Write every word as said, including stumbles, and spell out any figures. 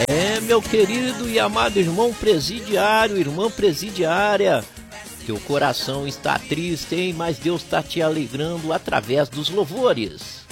É, meu querido e amado irmão presidiário, irmã presidiária, teu coração está triste, hein? Mas Deus está te alegrando através dos louvores.